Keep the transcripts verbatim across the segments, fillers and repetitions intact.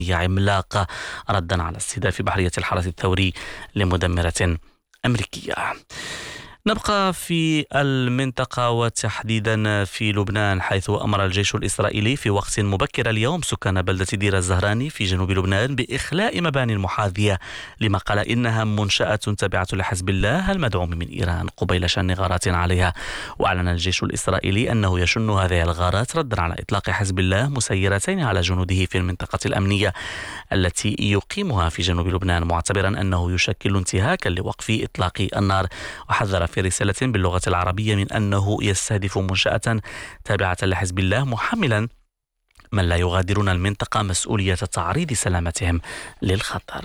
عملاقة ردا على استهداف بحرية الحرس الثوري لمدمرة أمريكية. نبقى في المنطقة وتحديدا في لبنان، حيث أمر الجيش الإسرائيلي في وقت مبكر اليوم سكان بلدة دير الزهراني في جنوب لبنان بإخلاء مباني محاذية لما قال إنها منشأة تابعة لحزب الله المدعوم من إيران قبيل شن غارات عليها. وأعلن الجيش الإسرائيلي أنه يشن هذه الغارات ردا على إطلاق حزب الله مسيرتين على جنوده في المنطقة الأمنية التي يقيمها في جنوب لبنان، معتبرا أنه يشكل انتهاكا لوقف إطلاق النار. وحذر في رسالة باللغة العربية من أنه يستهدف منشأة تابعة لحزب الله، محملا من لا يغادرون المنطقة مسؤولية تعريض سلامتهم للخطر.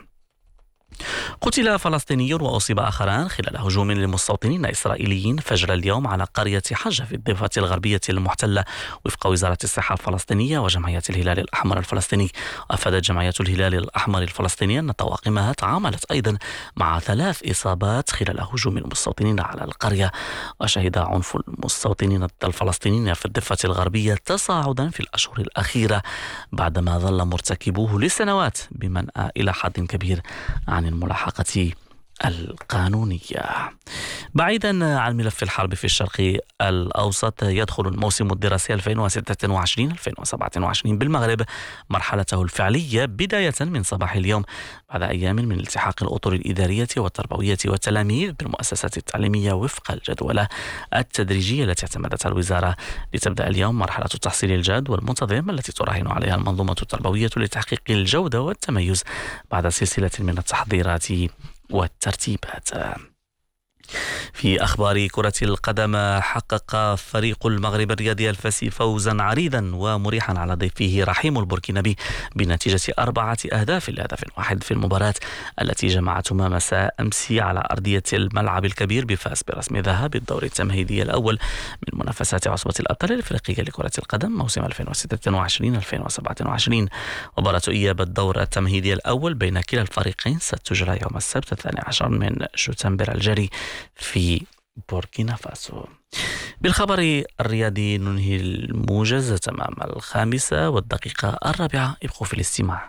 قتل فلسطيني وأصيب آخران خلال هجوم لمستوطنين إسرائيليين فجر اليوم على قرية حجة في الضفة الغربية المحتلة، وفق وزارة الصحة الفلسطينية وجمعية الهلال الأحمر الفلسطيني. أفادت جمعية الهلال الأحمر الفلسطيني أن طواقمها تعاملت أيضا مع ثلاث إصابات خلال هجوم المستوطنين على القرية. وشهد عنف المستوطنين الفلسطينيين في الضفة الغربية تصاعدا في الأشهر الأخيرة بعدما ظل مرتكبوه لسنوات بمنأى إلى حد كبير عن الملاحقة القانونية. بعيدا عن ملف الحرب في الشرق الأوسط، يدخل الموسم الدراسي ألفين وستة وعشرين ألفين وسبعة وعشرين بالمغرب مرحلته الفعلية بداية من صباح اليوم، بعد أيام من التحاق الأطر الإدارية والتربوية والتلاميذ بالمؤسسات التعليمية وفق الجدولة التدريجية التي اعتمدتها الوزارة. لتبدأ اليوم مرحلة التحصيل الجاد والمنتظم التي تراهن عليها المنظومة التربوية لتحقيق الجودة والتميز بعد سلسلة من التحضيرات والترتيبات. في أخبار كرة القدم، حقق فريق المغرب الرياضي الفاسي فوزا عريضا ومريحا على ضيفه رحيم البوركينابي بنتيجة أربعة أهداف لهدف واحد في المباراة التي جمعتهما مساء أمس على أرضية الملعب الكبير بفاس برسم ذهب الدور التمهيدي الأول من منافسات عصبة الأبطال الإفريقية لكرة القدم موسم ألفين وستة وعشرين ألفين وسبعة وعشرين. مباراة إياب الدور التمهيدي الأول بين كلا الفريقين ستجرى يوم السبت الثاني عشر من شتنبر الجاري في بوركينا فاسو. بالخبر الرياضي ننهي الموجز تمام الخامسة والدقيقة الرابعة. ابقوا في الاستماع.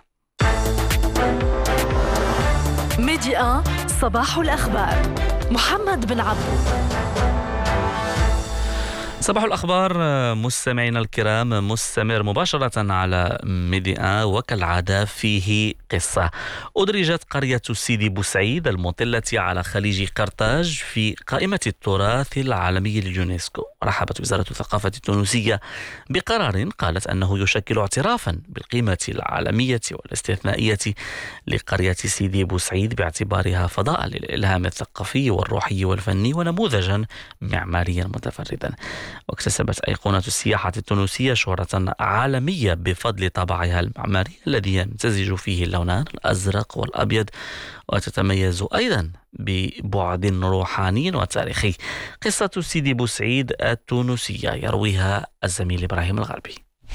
ميديا صباح الأخبار، محمد بن عبدو. صباح الأخبار مستمعينا الكرام، مستمر مباشرة على ميديا وكالعادة فيه قصة. أدرجت قرية سيدي بوسعيد المطلة على خليج قرطاج في قائمة التراث العالمي لليونسكو. رحبت وزارة الثقافة التونسية بقرار قالت أنه يشكل اعترافا بالقيمة العالمية والاستثنائية لقرية سيدي بوسعيد باعتبارها فضاء للإلهام الثقافي والروحي والفني ونموذجا معماريا متفردا. واكتسبت أيقونة السياحة التونسية شهرة عالمية بفضل طابعها المعماري الذي يمتزج فيه اللونان الأزرق والأبيض، وتتميز أيضا ببعد روحاني وتاريخي. قصة سيدي بوسعيد التونسية يرويها الزميل إبراهيم الغربي.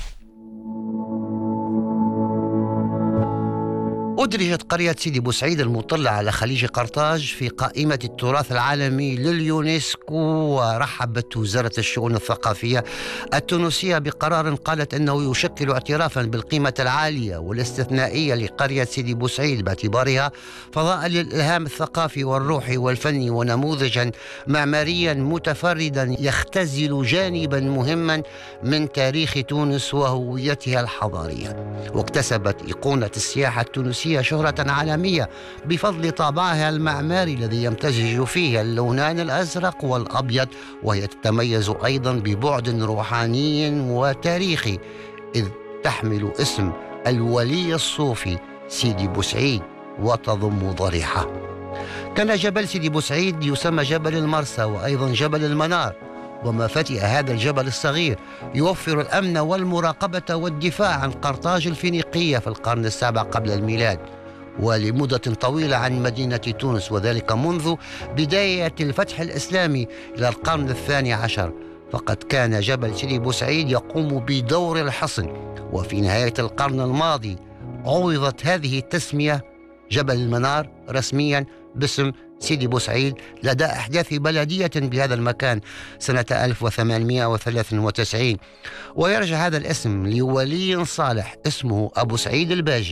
أدرجت قرية سيدي بوسعيد المطلة على خليج قرطاج في قائمة التراث العالمي لليونسكو. ورحبت وزارة الشؤون الثقافية التونسية بقرار قالت أنه يشكل اعترافا بالقيمة العالية والاستثنائية لقرية سيدي بوسعيد باعتبارها فضاء للإلهام الثقافي والروحي والفني ونموذجا معماريا متفردا يختزل جانبا مهما من تاريخ تونس وهويتها الحضارية. واكتسبت أيقونة السياحة التونسية شهرة عالمية بفضل طابعها المعماري الذي يمتزج فيه اللونان الأزرق والأبيض، وهي تتميز أيضا ببعد روحاني وتاريخي إذ تحمل اسم الولي الصوفي سيدي بوسعيد وتضم ضريحة. كان جبل سيدي بوسعيد يسمى جبل المرسى وأيضا جبل المنار، وما فتئ هذا الجبل الصغير يوفر الأمن والمراقبة والدفاع عن قرطاج الفينيقية في القرن السابع قبل الميلاد، ولمدة طويلة عن مدينة تونس، وذلك منذ بداية الفتح الإسلامي إلى القرن الثاني عشر. فقد كان جبل سيدي بوسعيد يقوم بدور الحصن، وفي نهاية القرن الماضي عوضت هذه التسمية جبل المنار رسميا باسم سيدي بوسعيد لدى إحداث بلدية بهذا المكان سنة ألف وثمانمائة وثلاثة وتسعين. ويرجع هذا الاسم لولي صالح اسمه أبو سعيد الباجي